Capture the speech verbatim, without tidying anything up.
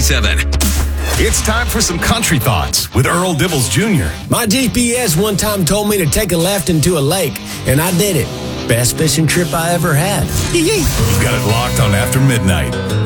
ninety-seven. It's time for some country thoughts with Earl Dibbles Junior My G P S one time told me to take a left into a lake, and I did it. Best fishing trip I ever had. You've got it locked on After Midnight.